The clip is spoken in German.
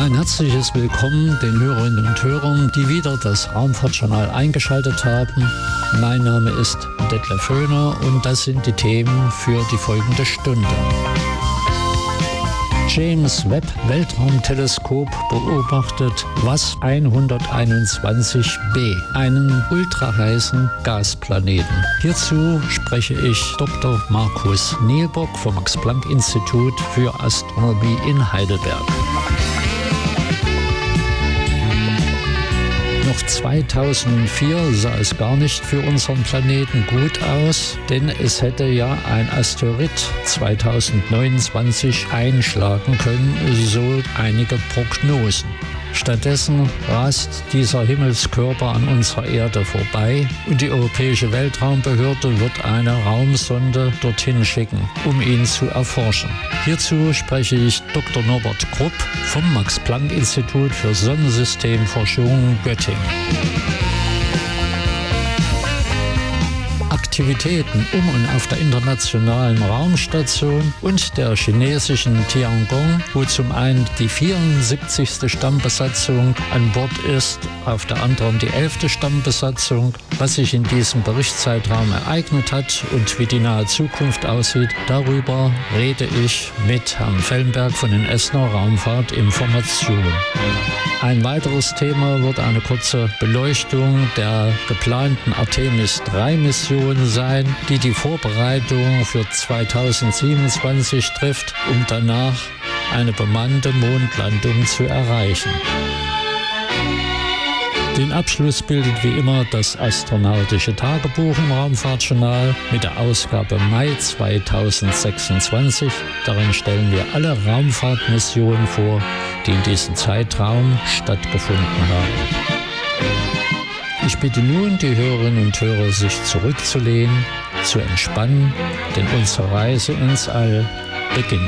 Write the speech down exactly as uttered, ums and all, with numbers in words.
Ein herzliches Willkommen den Hörerinnen und Hörern, die wieder das Raumfahrtjournal eingeschaltet haben. Mein Name ist Detlef Höhner und das sind die Themen für die folgende Stunde. James Webb Weltraumteleskop beobachtet WASP hunderteinundzwanzig b, einen ultraheißen Gasplaneten. Hierzu spreche ich Doktor Markus Nielbock vom Max-Planck-Institut für Astronomie in Heidelberg. Noch zweitausendvier sah es gar nicht für unseren Planeten gut aus, denn es hätte ja ein Asteroid zweitausendneunundzwanzig einschlagen können, so einige Prognosen. Stattdessen rast dieser Himmelskörper an unserer Erde vorbei und die Europäische Weltraumbehörde wird eine Raumsonde dorthin schicken, um ihn zu erforschen. Hierzu spreche ich Doktor Norbert Krupp vom Max-Planck-Institut für Sonnensystemforschung Göttingen. Aktivitäten um und auf der internationalen Raumstation und der chinesischen Tiangong, wo zum einen die vierundsiebzigste Stammbesatzung an Bord ist, auf der anderen die elfte Stammbesatzung. Was sich in diesem Berichtszeitraum ereignet hat und wie die nahe Zukunft aussieht, darüber rede ich mit Herrn Fellenberg von den Essener Raumfahrtinformationen. Ein weiteres Thema wird eine kurze Beleuchtung der geplanten Artemis drei Mission sein, die die Vorbereitung für zweitausendsiebenundzwanzig trifft, um danach eine bemannte Mondlandung zu erreichen. Den Abschluss bildet wie immer das astronautische Tagebuch im Raumfahrtjournal mit der Ausgabe Mai zweitausendsechsundzwanzig. Darin stellen wir alle Raumfahrtmissionen vor, die in diesem Zeitraum stattgefunden haben. Ich bitte nun die Hörerinnen und Hörer, sich zurückzulehnen, zu entspannen, denn unsere Reise ins All beginnt.